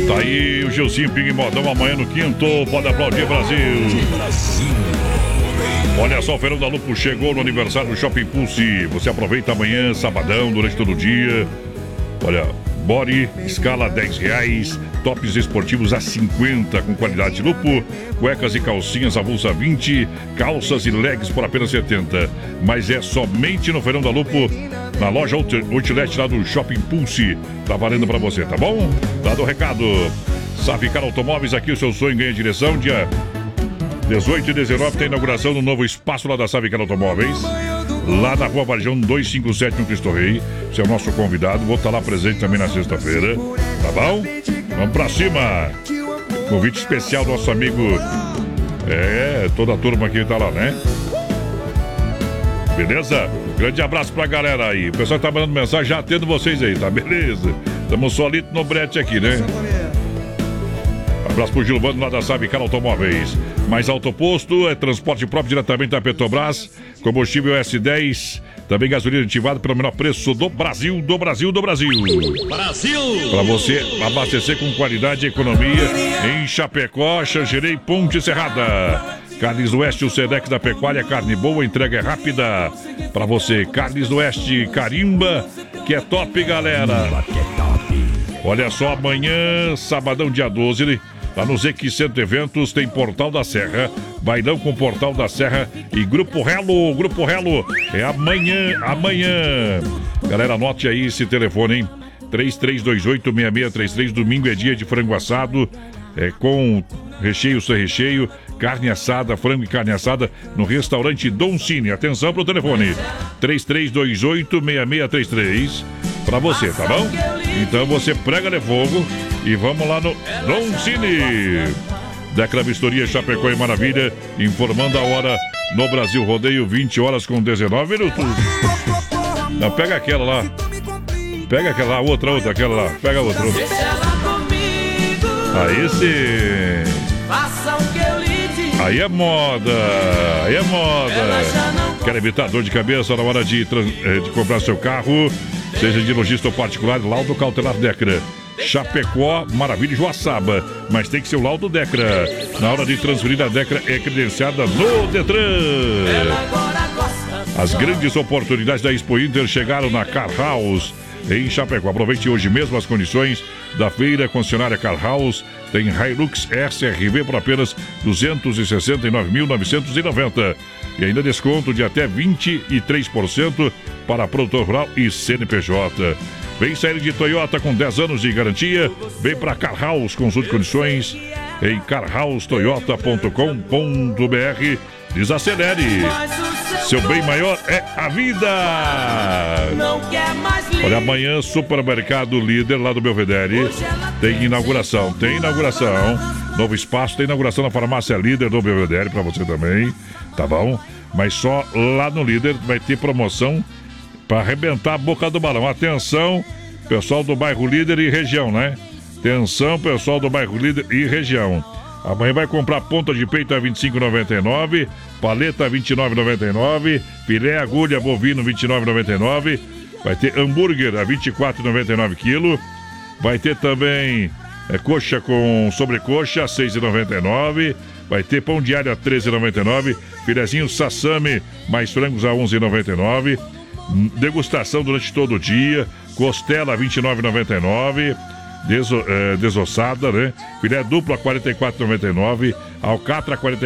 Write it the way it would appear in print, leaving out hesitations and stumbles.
Tá aí o Gilzinho Ping Modão amanhã no quinto. Pode aplaudir, Brasil. Olha só, o Feirão da Lupo chegou no aniversário do Shopping Pulse. Você aproveita amanhã, sabadão, durante todo o dia. Olha, body, escala R$10. Tops esportivos a 50 com qualidade Lupo. Cuecas e calcinhas avulsa 20. Calças e legs por apenas 70. Mas é somente no Feirão da Lupo, na loja Outlet lá do Shopping Pulse. Tá valendo pra você, tá bom? Dado o recado. Savicar Automóveis, aqui o seu sonho ganha direção. Dia 18 e 19 tem inauguração do novo espaço lá da Savicar Automóveis. Lá na Rua Varjão 257 no Cristo Rei. Você é o nosso convidado. Vou estar lá presente também na sexta-feira. Tá bom? Vamos pra cima. Convite especial do nosso amigo. Toda a turma que tá lá, né? Beleza? Grande abraço pra galera aí. O pessoal que tá mandando mensagem, já atendo vocês aí, tá? Beleza? Tamo solito no brete aqui, né? Abraço pro Gilvano lá da Savicar Automóveis. Mais Alto Posto, é transporte próprio diretamente da Petrobras. Combustível S10. Também gasolina ativada pelo menor preço do Brasil, do Brasil, do Brasil. Brasil! Para você abastecer com qualidade e economia em Chapecó, Xanxerê, Ponte Serrada. Carnes do Oeste, o Sedex da Pecuária, carne boa, entrega é rápida. Para você, Carnes do Oeste, carimba, que é top, galera. Olha só, amanhã, sabadão, dia 12, lá no Zequi Centro Eventos, tem Portal da Serra, bailão com Portal da Serra e Grupo Relo. Grupo Relo é amanhã. Galera, anote aí esse telefone, hein? 3328-6633. Domingo é dia de frango assado, com recheio sem recheio, carne assada, frango e carne assada no restaurante Dom Cine. Atenção pro telefone, 3328-6633. Pra você, tá bom? Então você prega de fogo e vamos lá no Dom Cine. Decra Vistoria, Chapecó e Maravilha, informando a hora no Brasil Rodeio, 20 horas com 19 minutos. Não, pega aquela lá. Pega aquela lá, outra, aquela lá. Pega a outra. Aí sim. Aí é moda. Aí é moda. Quer evitar dor de cabeça na hora de comprar seu carro? Seja de lojista ou particular, laudo cautelar Decra. Chapecó, Maravilha e Joaçaba. Mas tem que ser o laudo Decra. Na hora de transferir, a Decra é credenciada no Detran. As grandes oportunidades da Expo Inter chegaram na Car House em Chapecó. Aproveite hoje mesmo as condições da feira. Concessionária Car House tem Hilux SRV por apenas R$ 269.990. E ainda desconto de até 23% para produtor rural e CNPJ. Vem sair de Toyota com 10 anos de garantia. Vem para Car House, consulte condições em carhouse.toyota.com.br. Desacelere. Seu bem maior é a vida. Olha, amanhã, Supermercado Líder lá do Belvedere. Tem inauguração. Novo espaço, tem inauguração na farmácia Líder do Belvedere para você também. Tá bom? Mas só lá no Líder vai ter promoção para arrebentar a boca do balão. Atenção, pessoal do bairro Líder e região, né? Atenção, pessoal do bairro Líder e região. Amanhã vai comprar ponta de peito a R$ 25,99, paleta a R$ 29,99, filé agulha bovino R$ 29,99, vai ter hambúrguer a R$ 24,99 quilo, vai ter também coxa com sobrecoxa a R$ 6,99, vai ter pão de alho a R$ 13,99, filezinho sassami mais frangos a R$ 11,99, degustação durante todo o dia, costela R$ 29,99, desossada, né? Filé duplo a R$ 44,99, alcatra a R$